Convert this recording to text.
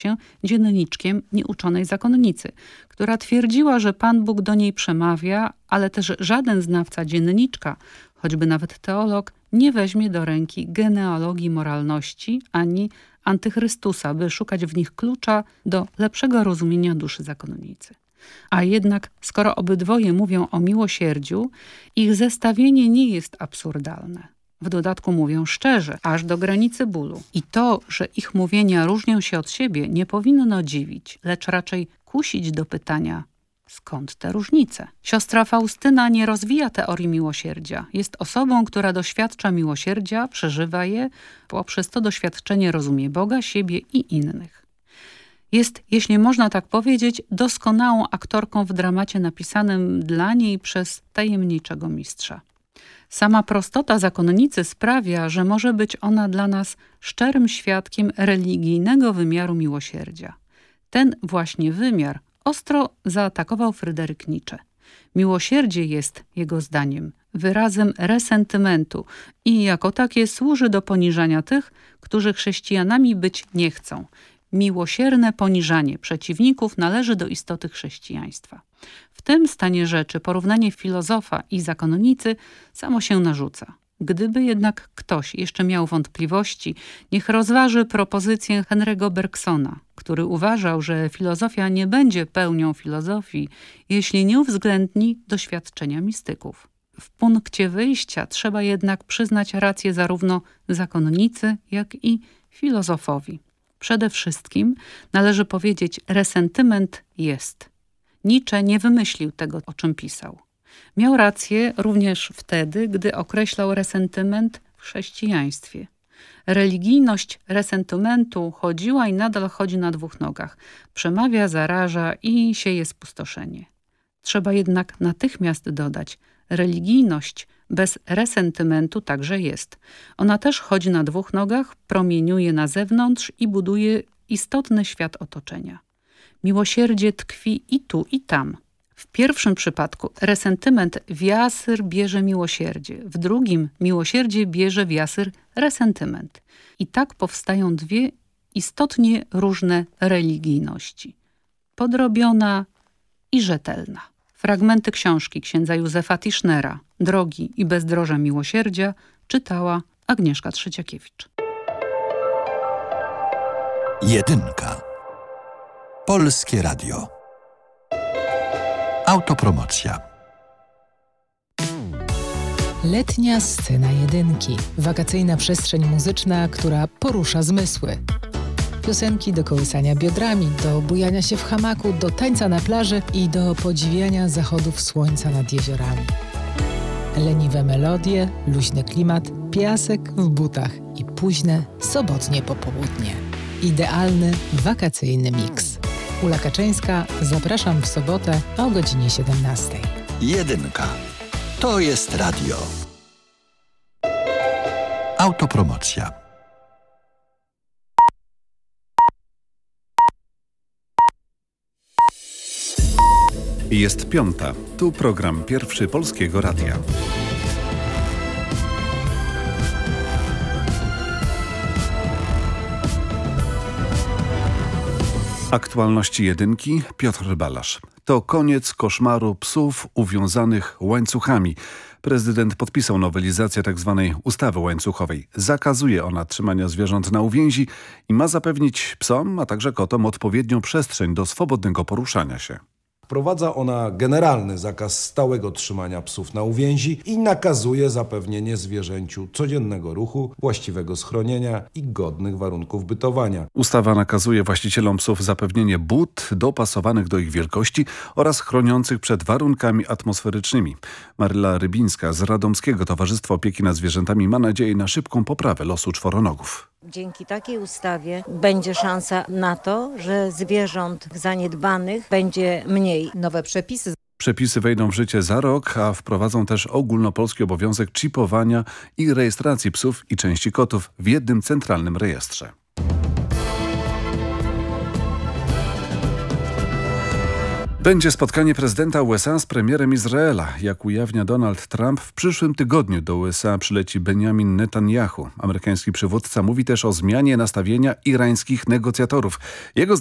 się dzienniczkiem nieuczonej zakonnicy, która twierdziła, że Pan Bóg do niej przemawia, ale też żaden znawca dzienniczka, choćby nawet teolog, nie weźmie do ręki genealogii moralności ani antychrystusa, by szukać w nich klucza do lepszego rozumienia duszy zakonnicy. A jednak, skoro obydwoje mówią o miłosierdziu, ich zestawienie nie jest absurdalne. W dodatku mówią szczerze, aż do granicy bólu. I to, że ich mówienia różnią się od siebie, nie powinno dziwić, lecz raczej kusić do pytania, skąd te różnice? Siostra Faustyna nie rozwija teorii miłosierdzia. Jest osobą, która doświadcza miłosierdzia, przeżywa je, poprzez to doświadczenie rozumie Boga, siebie i innych. Jest, jeśli można tak powiedzieć, doskonałą aktorką w dramacie napisanym dla niej przez tajemniczego mistrza. Sama prostota zakonnicy sprawia, że może być ona dla nas szczerym świadkiem religijnego wymiaru miłosierdzia. Ten właśnie wymiar ostro zaatakował Fryderyk Nietzsche. Miłosierdzie jest, jego zdaniem, wyrazem resentymentu i jako takie służy do poniżania tych, którzy chrześcijanami być nie chcą. Miłosierne poniżanie przeciwników należy do istoty chrześcijaństwa. W tym stanie rzeczy porównanie filozofa i zakonnicy samo się narzuca. Gdyby jednak ktoś jeszcze miał wątpliwości, niech rozważy propozycję Henry'ego Bergsona, który uważał, że filozofia nie będzie pełnią filozofii, jeśli nie uwzględni doświadczenia mistyków. W punkcie wyjścia trzeba jednak przyznać rację zarówno zakonnicy, jak i filozofowi. Przede wszystkim należy powiedzieć, resentyment jest. Nietzsche nie wymyślił tego, o czym pisał. Miał rację również wtedy, gdy określał resentyment w chrześcijaństwie. Religijność resentymentu chodziła i nadal chodzi na dwóch nogach. Przemawia, zaraża i sieje spustoszenie. Trzeba jednak natychmiast dodać, religijność bez resentymentu także jest. Ona też chodzi na dwóch nogach, promieniuje na zewnątrz i buduje istotny świat otoczenia. Miłosierdzie tkwi i tu, i tam. W pierwszym przypadku resentyment w jasyr bierze miłosierdzie, w drugim miłosierdzie bierze w jasyr resentyment. I tak powstają dwie istotnie różne religijności. Podrobiona i rzetelna. Fragmenty książki księdza Józefa Tischnera, Drogi i bezdroża miłosierdzia, czytała Agnieszka Trzeciakiewicz. Jedynka. Polskie Radio. Autopromocja. Letnia scena jedynki. Wakacyjna przestrzeń muzyczna, która porusza zmysły. Piosenki do kołysania biodrami, do bujania się w hamaku, do tańca na plaży i do podziwiania zachodów słońca nad jeziorami. Leniwe melodie, luźny klimat, piasek w butach i późne, sobotnie popołudnie. Idealny, wakacyjny miks. Ula Kaczyńska, zapraszam w sobotę o godzinie 17. Jedynka. To jest radio. Autopromocja. Jest piąta. Tu program Pierwszy Polskiego Radia. Aktualności jedynki, Piotr Balasz. To koniec koszmaru psów uwiązanych łańcuchami. Prezydent podpisał nowelizację tzw. ustawy łańcuchowej. Zakazuje ona trzymania zwierząt na uwięzi i ma zapewnić psom, a także kotom odpowiednią przestrzeń do swobodnego poruszania się. Wprowadza ona generalny zakaz stałego trzymania psów na uwięzi i nakazuje zapewnienie zwierzęciu codziennego ruchu, właściwego schronienia i godnych warunków bytowania. Ustawa nakazuje właścicielom psów zapewnienie bud dopasowanych do ich wielkości oraz chroniących przed warunkami atmosferycznymi. Maryla Rybińska z Radomskiego Towarzystwa Opieki nad Zwierzętami ma nadzieję na szybką poprawę losu czworonogów. Dzięki takiej ustawie będzie szansa na to, że zwierząt zaniedbanych będzie mniej. Nowe Przepisy wejdą w życie za rok, a wprowadzą też ogólnopolski obowiązek czipowania i rejestracji psów i części kotów w jednym centralnym rejestrze. Będzie spotkanie prezydenta USA z premierem Izraela. Jak ujawnia Donald Trump, w przyszłym tygodniu do USA przyleci Benjamin Netanyahu. Amerykański przywódca mówi też o zmianie nastawienia irańskich negocjatorów. Jego